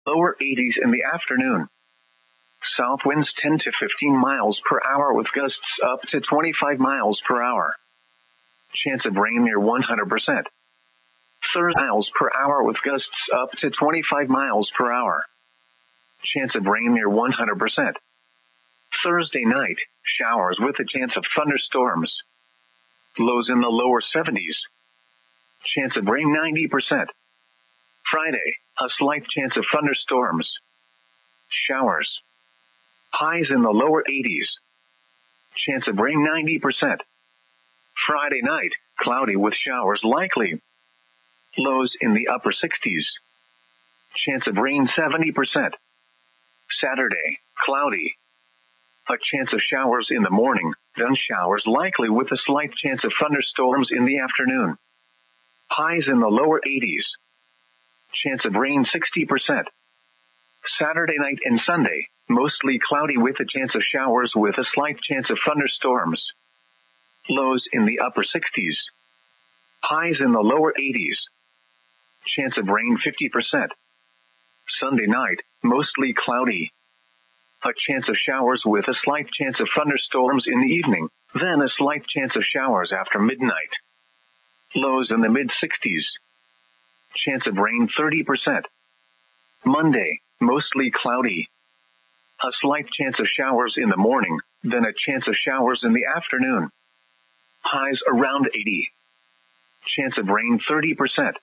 lower 80s in the afternoon. South winds 10 to 15 miles per hour with gusts up to 25 miles per hour. Chance of rain near 100%. Thursday miles per hour with gusts up to 25 miles per hour. Chance of rain near 100%. Thursday night, showers with a chance of thunderstorms. Lows in the lower 70s. Chance of rain 90%. Friday, a slight chance of thunderstorms. Showers. Highs in the lower 80s. Chance of rain 90%. Friday night, cloudy with showers likely. Lows in the upper 60s. Chance of rain 70%. Saturday, cloudy. A chance of showers in the morning, then showers likely with a slight chance of thunderstorms in the afternoon. Highs in the lower 80s. Chance of rain 60%. Saturday night and Sunday, mostly cloudy with a chance of showers with a slight chance of thunderstorms. Lows in the upper 60s. Highs in the lower 80s. Chance of rain 50%. Sunday night, mostly cloudy. A chance of showers with a slight chance of thunderstorms in the evening, then a slight chance of showers after midnight. Lows in the mid-60s. Chance of rain 30%. Monday, mostly cloudy. A slight chance of showers in the morning, then a chance of showers in the afternoon. Highs around 80. Chance of rain 30%.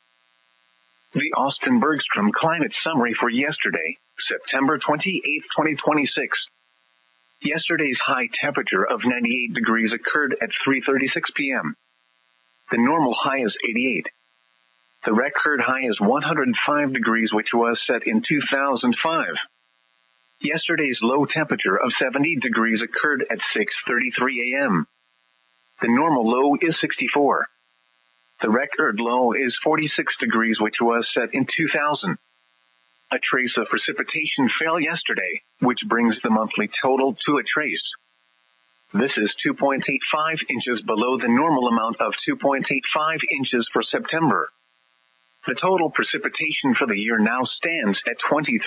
The Austin Bergstrom Climate Summary for yesterday, September 28, 2026. Yesterday's high temperature of 98 degrees occurred at 3:36 p.m. The normal high is 88. The record high is 105 degrees, which was set in 2005. Yesterday's low temperature of 70 degrees occurred at 6:33 a.m. The normal low is 64. The record low is 46 degrees, which was set in 2000. A trace of precipitation fell yesterday, which brings the monthly total to a trace. This is 2.85 inches below the normal amount of 2.85 inches for September. The total precipitation for the year now stands at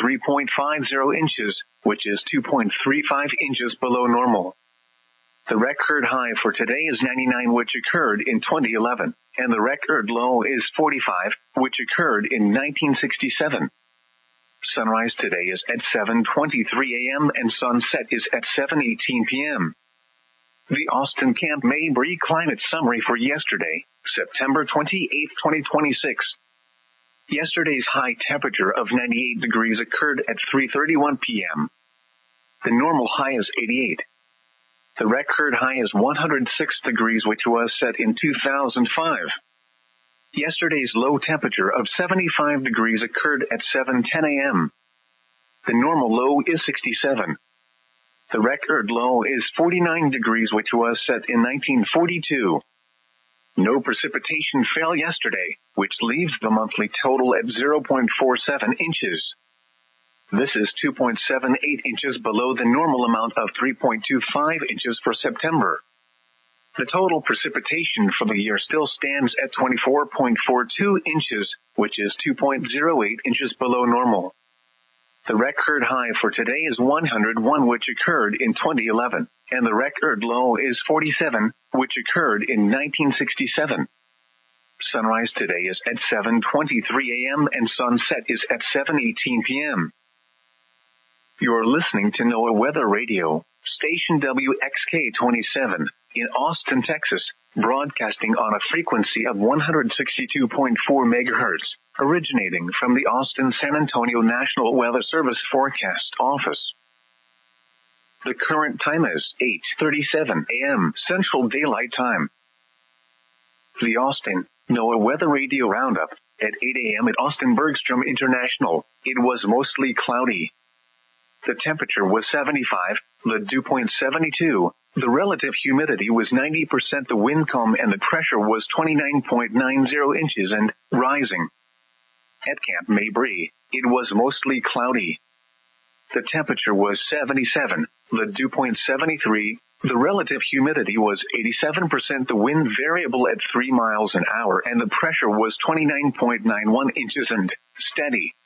23.50 inches, which is 2.35 inches below normal. The record high for today is 99, which occurred in 2011, and the record low is 45, which occurred in 1967. Sunrise today is at 7:23 a.m. and sunset is at 7:18 p.m. The Austin Camp Mabry Climate Summary for yesterday, September 28, 2026. Yesterday's high temperature of 98 degrees occurred at 3:31 p.m. The normal high is 88. The record high is 106 degrees, which was set in 2005. Yesterday's low temperature of 75 degrees occurred at 7:10 a.m. The normal low is 67. The record low is 49 degrees, which was set in 1942. No precipitation fell yesterday, which leaves the monthly total at 0.47 inches. This is 2.78 inches below the normal amount of 3.25 inches for September. The total precipitation for the year still stands at 24.42 inches, which is 2.08 inches below normal. The record high for today is 101, which occurred in 2011, and the record low is 47, which occurred in 1967. Sunrise today is at 7:23 a.m. and sunset is at 7:18 p.m. You're listening to NOAA Weather Radio, station WXK-27, in Austin, Texas, broadcasting on a frequency of 162.4 megahertz, originating from the Austin-San Antonio National Weather Service Forecast Office. The current time is 8:37 a.m. Central Daylight Time. The Austin NOAA Weather Radio Roundup. At 8 a.m. at Austin Bergstrom International, it was mostly cloudy. The temperature was 75, the dew point 72, the relative humidity was 90%, the wind calm and the pressure was 29.90 inches and rising. At Camp Mabry, it was mostly cloudy. The temperature was 77, the dew point 73, the relative humidity was 87%, the wind variable at 3 miles an hour and the pressure was 29.91 inches and steady.